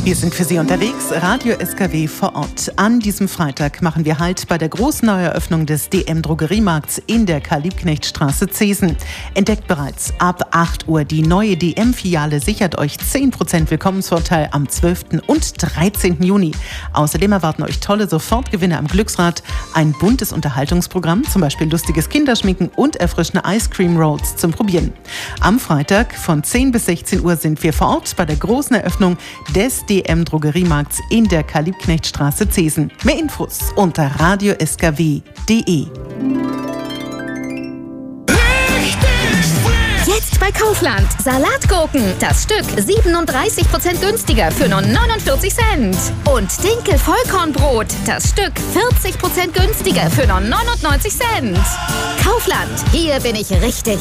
Wir sind für Sie unterwegs, Radio SKW vor Ort. An diesem Freitag machen wir Halt bei der großen Neueröffnung des DM-Drogeriemarkts in der Karl-Liebknecht-Straße Zeesen. Entdeckt bereits ab 8 Uhr die neue DM-Filiale, sichert euch 10% Willkommensvorteil am 12. und 13. Juni. Außerdem erwarten euch tolle Sofortgewinne am Glücksrad, ein buntes Unterhaltungsprogramm, zum Beispiel lustiges Kinderschminken und erfrischende Ice Cream Rolls zum Probieren. Am Freitag von 10 bis 16 Uhr sind wir vor Ort bei der großen Eröffnung des DM-Drogeriemarkts in der Karl-Liebknecht-Straße Zeesen. Mehr Infos unter radioskw.de. Jetzt bei Kaufland. Salatgurken. Das Stück 37% günstiger für nur 49 Cent. Und Dinkel-Vollkornbrot. Das Stück 40% günstiger für nur 99 Cent. Kaufland. Hier bin ich richtig.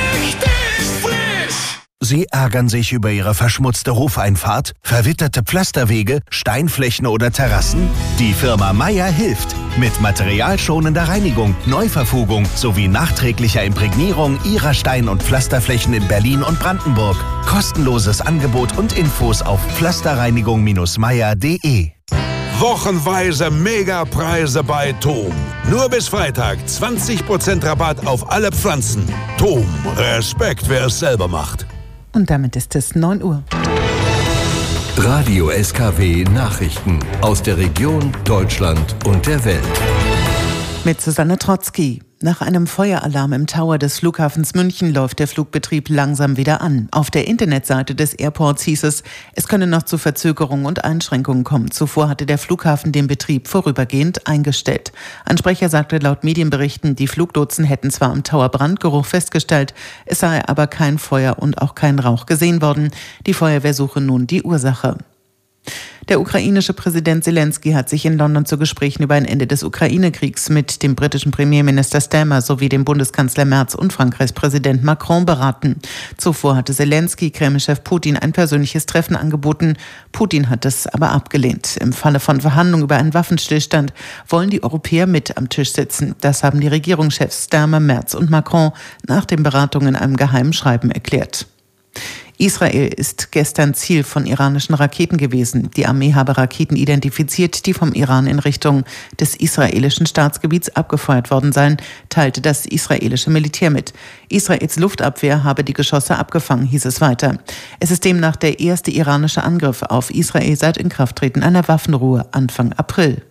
Sie ärgern sich über Ihre verschmutzte Hofeinfahrt, verwitterte Pflasterwege, Steinflächen oder Terrassen? Die Firma Meier hilft. Mit materialschonender Reinigung, Neuverfugung sowie nachträglicher Imprägnierung Ihrer Stein- und Pflasterflächen in Berlin und Brandenburg. Kostenloses Angebot und Infos auf pflasterreinigung-meier.de. Wochenweise Megapreise bei TOM. Nur bis Freitag 20% Rabatt auf alle Pflanzen. TOM, Respekt, wer es selber macht. Und damit ist es 9 Uhr. Radio SKW Nachrichten aus der Region, Deutschland und der Welt. Mit Susanne Trotzki. Nach einem Feueralarm im Tower des Flughafens München läuft der Flugbetrieb langsam wieder an. Auf der Internetseite des Airports hieß es, es könne noch zu Verzögerungen und Einschränkungen kommen. Zuvor hatte der Flughafen den Betrieb vorübergehend eingestellt. Ein Sprecher sagte laut Medienberichten, die Fluglotsen hätten zwar am Tower Brandgeruch festgestellt, es sei aber kein Feuer und auch kein Rauch gesehen worden. Die Feuerwehr suche nun die Ursache. Der ukrainische Präsident Zelensky hat sich in London zu Gesprächen über ein Ende des Ukraine-Kriegs mit dem britischen Premierminister Starmer sowie dem Bundeskanzler Merz und Frankreichs Präsident Macron beraten. Zuvor hatte Zelensky Kreml-Chef Putin ein persönliches Treffen angeboten. Putin hat es aber abgelehnt. Im Falle von Verhandlungen über einen Waffenstillstand wollen die Europäer mit am Tisch sitzen. Das haben die Regierungschefs Starmer, Merz und Macron nach den Beratungen in einem geheimen Schreiben erklärt. Israel ist gestern Ziel von iranischen Raketen gewesen. Die Armee habe Raketen identifiziert, die vom Iran in Richtung des israelischen Staatsgebiets abgefeuert worden seien, teilte das israelische Militär mit. Israels Luftabwehr habe die Geschosse abgefangen, hieß es weiter. Es ist demnach der erste iranische Angriff auf Israel seit Inkrafttreten einer Waffenruhe Anfang April.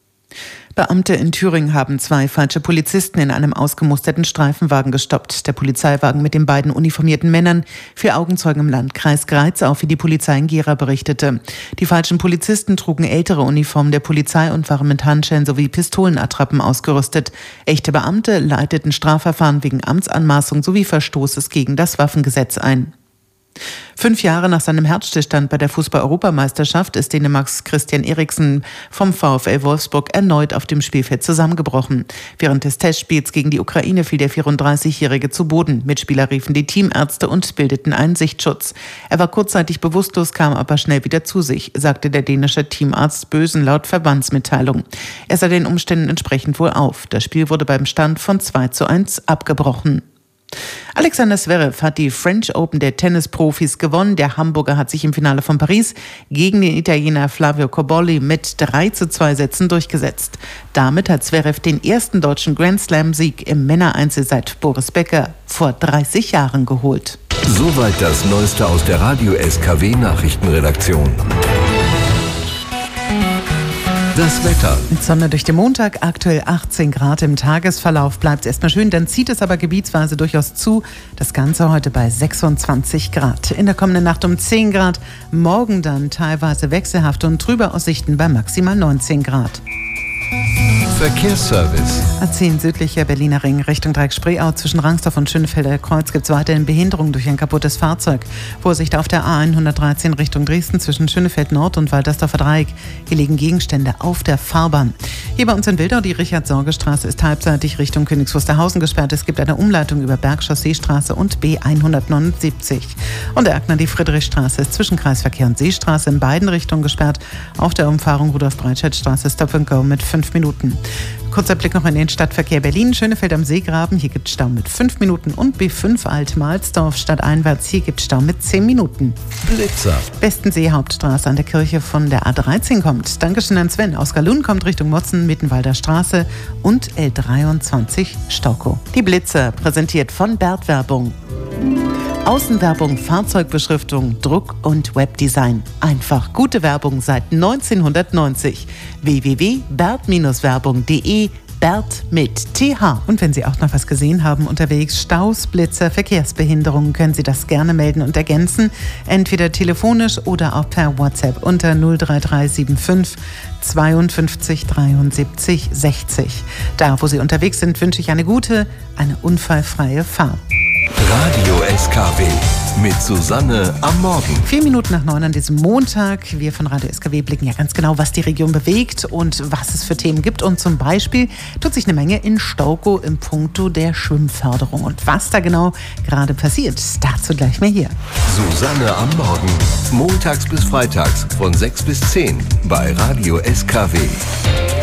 Beamte in Thüringen haben 2 falsche Polizisten in einem ausgemusterten Streifenwagen gestoppt. Der Polizeiwagen mit den beiden uniformierten Männern fiel Augenzeugen im Landkreis Greiz auf, wie die Polizei in Gera berichtete. Die falschen Polizisten trugen ältere Uniformen der Polizei und waren mit Handschellen sowie Pistolenattrappen ausgerüstet. Echte Beamte leiteten Strafverfahren wegen Amtsanmaßung sowie Verstoßes gegen das Waffengesetz ein. 5 Jahre nach seinem Herzstillstand bei der Fußball-Europameisterschaft ist Dänemarks Christian Eriksen vom VfL Wolfsburg erneut auf dem Spielfeld zusammengebrochen. Während des Testspiels gegen die Ukraine fiel der 34-Jährige zu Boden. Mitspieler riefen die Teamärzte und bildeten einen Sichtschutz. Er war kurzzeitig bewusstlos, kam aber schnell wieder zu sich, sagte der dänische Teamarzt Bösen laut Verbandsmitteilung. Er sah den Umständen entsprechend wohl auf. Das Spiel wurde beim Stand von 2:1 abgebrochen. Alexander Zverev hat die French Open der Tennisprofis gewonnen. Der Hamburger hat sich im Finale von Paris gegen den Italiener Flavio Cobolli mit 3:2 Sätzen durchgesetzt. Damit hat Zverev den ersten deutschen Grand Slam-Sieg im Männereinzel seit Boris Becker vor 30 Jahren geholt. Soweit das Neueste aus der Radio SKW Nachrichtenredaktion. Das Wetter. Sonne durch den Montag, aktuell 18 Grad im Tagesverlauf. Bleibt erstmal schön, dann zieht es aber gebietsweise durchaus zu. Das Ganze heute bei 26 Grad. In der kommenden Nacht um 10 Grad, morgen dann teilweise wechselhaft und trübe Aussichten bei maximal 19 Grad. Verkehrsservice. A10 südlicher Berliner Ring Richtung Dreieck-Spreeau. Zwischen Rangsdorf und Schönefelder Kreuz gibt es weiterhin Behinderung durch ein kaputtes Fahrzeug. Vorsicht auf der A113 Richtung Dresden zwischen Schönefeld Nord und Waltersdorfer Dreieck. Hier liegen Gegenstände auf der Fahrbahn. Hier bei uns in Wildau, die Richard-Sorge-Straße ist halbseitig Richtung Königs Wusterhausen gesperrt. Es gibt eine Umleitung über Bergchausseestraße und B179. Und der Ackner, die Friedrichstraße ist zwischen Kreisverkehr und Seestraße in beiden Richtungen gesperrt. Auf der Umfahrung Rudolf-Breitscheid-Straße Stop and Go mit 5 Minuten. Kurzer Blick noch in den Stadtverkehr Berlin. Schönefeld am Seegraben, hier gibt es Stau mit 5 Minuten. Und B5 Alt-Mahlsdorf stadteinwärts, hier gibt es Stau mit 10 Minuten. Blitzer. Bestensee Hauptstraße an der Kirche von der A13 kommt. Dankeschön an Sven. Aus Galun kommt Richtung Motzen, Mittenwalder Straße und L23 Staukow. Die Blitzer präsentiert von Bert Werbung. Außenwerbung, Fahrzeugbeschriftung, Druck und Webdesign. Einfach gute Werbung seit 1990. www.bert-werbung.de, Bert mit TH. Und wenn Sie auch noch was gesehen haben unterwegs, Staus, Blitzer, Verkehrsbehinderungen, können Sie das gerne melden und ergänzen. Entweder telefonisch oder auch per WhatsApp unter 03375 52 73 60. Da, wo Sie unterwegs sind, wünsche ich eine gute, eine unfallfreie Fahrt. Radio SKW mit Susanne am Morgen. 4 Minuten nach 9 an diesem Montag. Wir von Radio SKW blicken ja ganz genau, was die Region bewegt und was es für Themen gibt. Und zum Beispiel tut sich eine Menge in Staukow im Punkto der Schwimmförderung. Und was da genau gerade passiert, dazu gleich mehr hier. Susanne am Morgen. Montags bis freitags von 6 bis 10 bei Radio SKW.